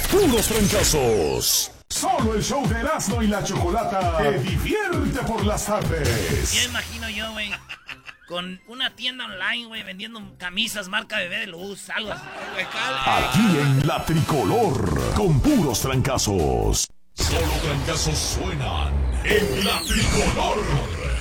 puros trancazos. Solo el show de Erasmo y la Chocolata te divierte por las tardes. Ya imagino yo, güey, con una tienda online, güey, vendiendo camisas marca Bebé de Luz, algo así. Aquí en La Tricolor, con puros trancazos. Solo trancazos suenan en La Tricolor.